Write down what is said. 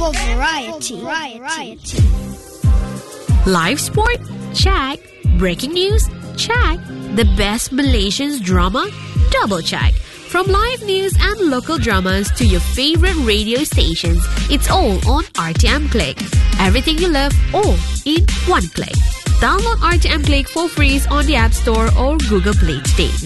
for variety. Live sport? Check. Breaking news? Check. The best Malaysian drama? Double check. From live news and local dramas to your favorite radio stations, it's all on RTM Click. Everything you love, all in one click. Download RTM Click for free on the App Store or Google Play today.